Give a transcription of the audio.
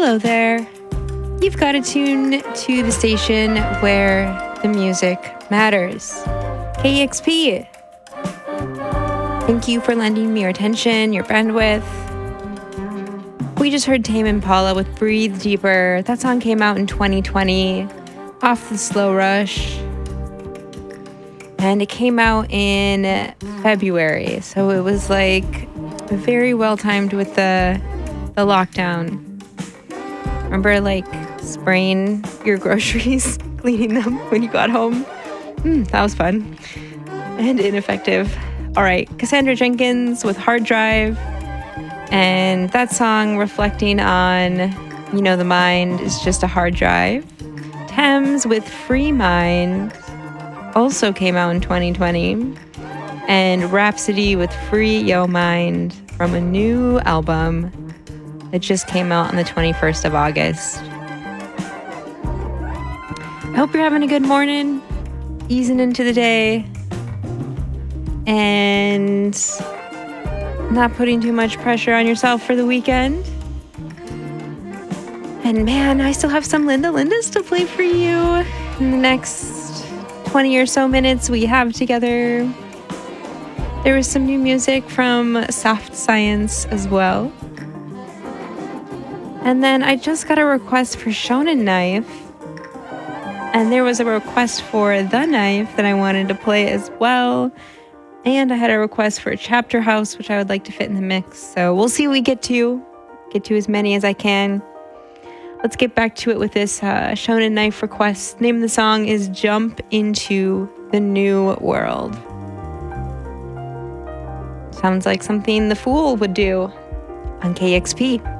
Hello there. You've got to tune to the station where the music matters. KEXP. Thank you for lending me your attention, your bandwidth. We just heard Tame Impala with Breathe Deeper. That song came out in 2020 off the Slow Rush. And it came out in February. So it was like very well timed with the lockdown. Remember like spraying your groceries, cleaning them when you got home? That was fun and ineffective. All right, Cassandra Jenkins with Hard Drive. And that song reflecting on, the mind is just a hard drive. Thames with Free Mind also came out in 2020. And Rhapsody with Free Yo Mind from a new album that just came out on the 21st of August. I hope you're having a good morning, easing into the day, and not putting too much pressure on yourself for the weekend. And man, I still have some Linda Lindas to play for you in the next 20 or so minutes we have together. There was some new music from Soft Science as well. And then I just got a request for Shonen Knife. And there was a request for The Knife that I wanted to play as well. And I had a request for Chapter House, which I would like to fit in the mix. So we'll see what we get to. Get to as many as I can. Let's get back to it with this Shonen Knife request. Name of the song is Jump Into the New World. Sounds like something The Fool would do on KEXP.